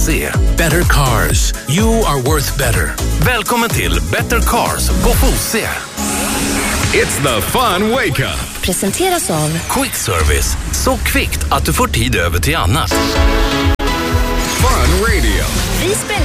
Better Cars. You are worth better. Välkommen till Better Cars på Fosie. It's the fun wake up. Presenteras av Quick Service. Så kvickt att du får tid över till annat. Fun Radio. Vi spelar